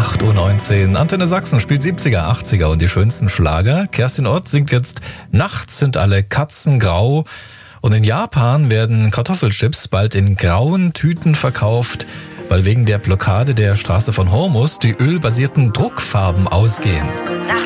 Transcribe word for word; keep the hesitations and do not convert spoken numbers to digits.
acht Uhr neunzehn. Antenne Sachsen spielt siebziger, achtziger und die schönsten Schlager. Kerstin Ott singt jetzt Nachts sind alle Katzen grau. Und in Japan werden Kartoffelchips bald in grauen Tüten verkauft, weil wegen der Blockade der Straße von Hormuz die ölbasierten Druckfarben ausgehen.